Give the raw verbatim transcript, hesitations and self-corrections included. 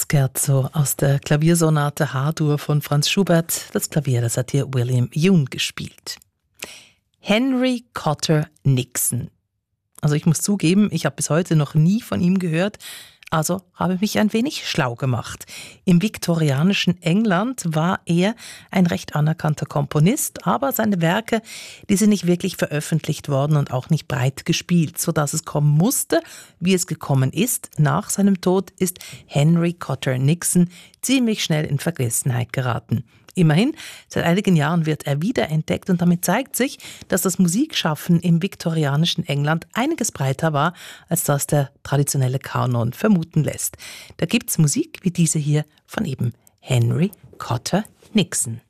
Scherzo aus der Klaviersonate H-Dur von Franz Schubert. Das Klavier, das hat hier William Yoon gespielt. Henry Cotter Nixon. Also ich muss zugeben, ich habe bis heute noch nie von ihm gehört, also habe mich ein wenig schlau gemacht. Im viktorianischen England war er ein recht anerkannter Komponist, aber seine Werke, die sind nicht wirklich veröffentlicht worden und auch nicht breit gespielt, sodass es kommen musste, wie es gekommen ist. Nach seinem Tod ist Henry Cotter Nixon ziemlich schnell in Vergessenheit geraten. Immerhin, seit einigen Jahren wird er wiederentdeckt und damit zeigt sich, dass das Musikschaffen im viktorianischen England einiges breiter war, als das der traditionelle Kanon vermuten lässt. Da gibt's Musik wie diese hier von eben Henry Cotter Nixon.